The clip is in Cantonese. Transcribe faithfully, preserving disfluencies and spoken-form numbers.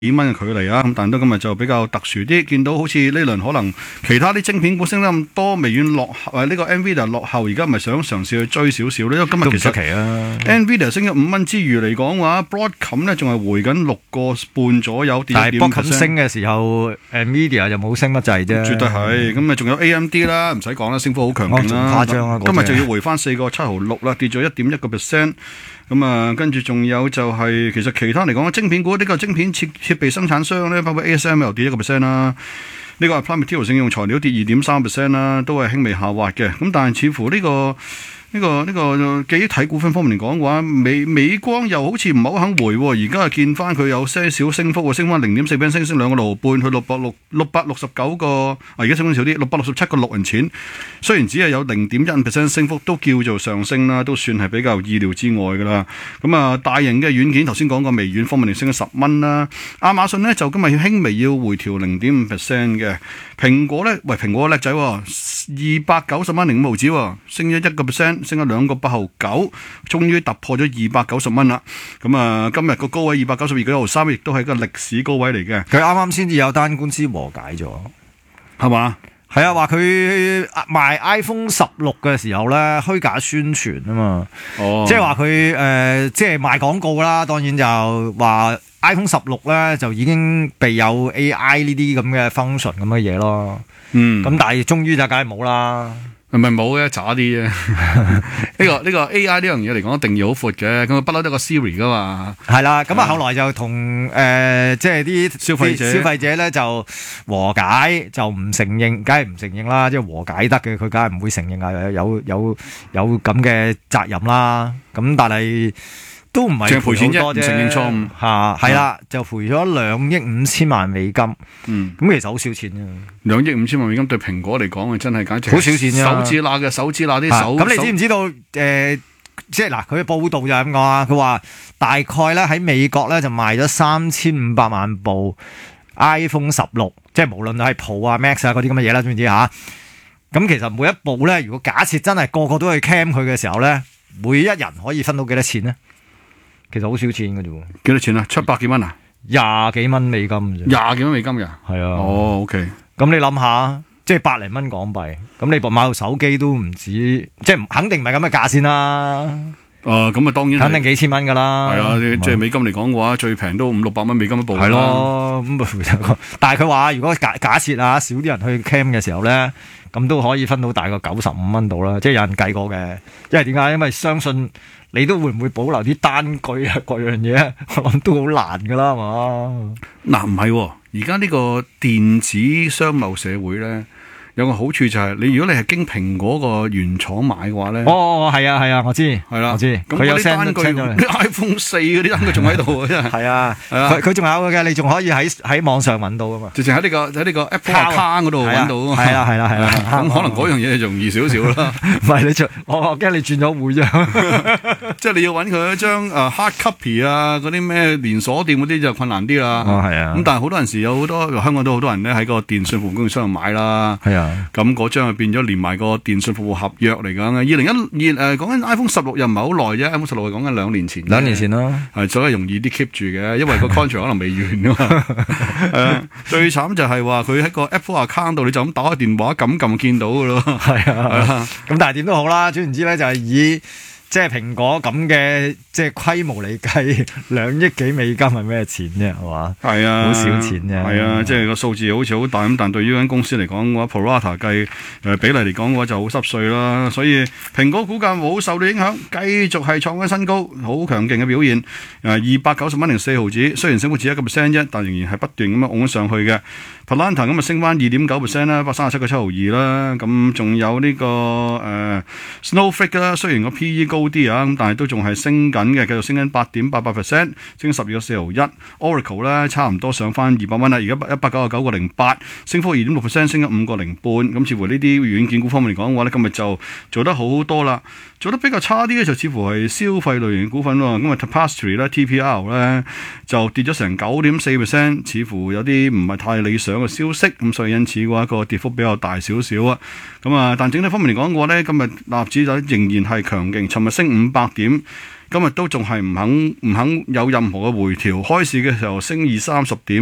幾蚊嘅距離啊，咁但係都今日就比較特殊啲，見到好似呢輪可能其他啲晶片股升得咁多，微軟落後，誒、這、呢個 Nvidia 落後，而家咪想嘗試去追少少咧。因為今日其實期啊 Nvidia 升咗五蚊之餘嚟講嘅話 ，Broadcom 咧仲係回緊六個半左右，跌一點五 percent。 但係 Broadcom 升嘅時候 ，Nvidia 就冇升乜滯啫。 絕對係，咁啊仲有 A M D 啦，唔使講啦，升幅好強勁啦。 誇張啊！ 今日就要回翻四個七毫六啦，跌咗一點一個 percent。咁啊，跟住仲有就係、是、其實其他嚟講，晶片股呢、這個晶片設設備生產商咧，包括 A S M L 跌一個 percent 啦，呢、這個 Applied Materials 應用材料跌二點三 percent 啦，都係輕微下滑嘅。咁但係似乎呢、這個。呢、這個呢、這個記憶體股份方面嚟講嘅話，美美光又好似唔係好肯回，而家係見翻佢有些少升幅，升翻零點四 percent，升升兩個六毫半，去六百六六百六十九個，啊而家升翻少啲，六百六十七個六銀錢。雖然只係有零點一 percent 升幅，都叫做上升啦，都算係比較意料之外噶啦。咁啊，大型嘅軟件頭先講過，微軟方面嚟升咗十蚊啦。亞馬遜呢，就今日輕微要回調零點五 percent 嘅。蘋果呢，喂蘋果叻仔，二百九十蚊零五毫子，升咗一個 percent。升咗兩個八毫九，終於突破咗二百九十蚊啦。咁啊，今日個高位二百九十二個一毫三，亦都係個歷史高位嚟嘅。 佢啱啱先至有單官司和解咗， 係嘛？ 係啊，話佢賣 iPhone 十六嘅時候咧，虛假宣傳啊嘛。哦，即係話佢誒，即係賣廣告啦。當然就話 iPhone 十六咧就已經備有 A I 呢啲咁嘅 function 咁嘅嘢咯。嗯，咁但係終於就梗係冇啦。 係咪冇嘅？渣啲啫。呢個呢、這個 A I 呢樣嘢嚟講，定義好闊嘅。咁不嬲都個 Siri 噶嘛。 係啦，咁啊後來就同誒、呃、即係啲消費者消費者咧就和解，就唔承認，梗係唔承認啦。即係和解得嘅，佢梗係唔會承認啊，有有有咁嘅責任啦。咁但係都唔係賠錢啫，唔承認錯誤嚇，係啦，就賠咗兩億五千萬美金。嗯，咁其實好少錢啫。兩億五千萬美金對蘋果嚟講啊，真係簡直好少錢啫。手指罅嘅手指罅啲手。咁你知唔知道？誒、呃，即係嗱，佢嘅報道就係咁講啊。佢話大概咧喺美國咧就賣咗三千五百萬部 iPhone 十六，即係無論係 Pro 啊、Max 啊嗰啲咁嘅嘢啦，知唔知嚇？咁其實每一部咧，如果假設真係個個都去 cam 佢嘅時候咧，每一人可以分到幾多錢咧？其實好少錢嘅啫喎，幾多錢啊？七百幾蚊啊？ 廿幾蚊美金啫， 廿幾蚊美金㗎？係啊。哦 ，OK。咁你諗下，即係百零蚊港幣，咁你部買部手機都唔止，即係肯定唔係咁嘅價先啦。誒，咁啊當然肯定幾千蚊㗎啦。係啊，即係美金嚟講嘅話，最平都五六百蚊美金一部啦。係咯，咁但係佢話，如果假假設啊，少啲人去 cam 嘅時候咧，咁都可以分到大概九十五蚊度啦。即係有人計過嘅，因為點解？因為相信。你都會唔會保留啲單據啊？各樣嘢，我諗都好難噶啦，係嘛？嗱，唔係，而家呢個電子商貿社會咧，有個好處就係你如果你係經蘋果個原廠買嘅話咧，哦，係啊，係啊，我知，係啦，我知。咁佢有啲單據，iPhone 四嗰啲單據仲喺度啊，真係。係啊，係啊，佢佢仲有嘅，你仲可以喺喺網上揾到啊嘛。直情喺呢個喺呢個 Apple Account 嗰度揾到啊嘛。係啦，係啦，係啦。咁可能嗰樣嘢容易少少啦。唔係你轉，我我驚你轉咗會啫。即係你要揾佢一張誒 hard copy 啊，嗰啲咩連鎖店嗰啲就困難啲啦。哦，係啊。咁但係好多陣時有好多香港都好多人咧喺個電信服務供應商度買啦。係啊。咁嗰張就變咗連埋個電信服務合約嚟講嘅。二零一二誒講緊 iPhone 十六又唔係好耐啫 ，iPhone 十六係講緊兩年前。兩年前咯。係所以容易啲 keep 住嘅，因為個 contract 可能未完啊嘛。誒，最慘就係話佢喺個 Apple account 度，你就咁打個電話撳撳見到㗎咯。係啊。咁但係點都好啦，總言之咧就係以。即係蘋果咁嘅即係規模嚟計，兩億幾美金係咩錢啫？係嘛？係啊，好少錢啫。係啊，即係個數字好似好大咁，但對於間公司嚟講嘅話 ，pro rata 計誒比例嚟講嘅話就好濕碎啦。所以蘋果股價冇受到影響，繼續係創緊新高，好強勁嘅表現。誒二百九十蚊零四毫子，雖然升幅只一個 percent 啫，但仍然係不斷咁樣拱上去嘅。Atlanta 咁啊升翻二點九 percent 啦，一百三十七個七毫二啦。咁仲有呢、這個誒、呃、Snowflake 啦，雖然個 P E 高啲啊，咁但係都仲係升緊嘅，繼續升緊八點八八 percent，升十二個四毫一。Oracle 咧差唔多上翻二百蚊啦，而家一百九十九個零八，升幅二點六 percent，升咗五個零半。咁似乎呢啲軟件股方面嚟講嘅話咧，今日就做得好多啦。做得比較差啲嘅就似乎係消費類型嘅股份喎，咁啊 Tapestry 咧 T P R 咧就跌咗成九點四 percent，似乎有啲唔係太理想嘅消息，咁所以因此嘅話個跌幅比較大少少啊。咁啊，但整體方面嚟講嘅話咧，今日納指就仍然係強勁，尋日升五百點。 今日都仲係唔肯唔肯有任何嘅回調，開市嘅時候升二三十點。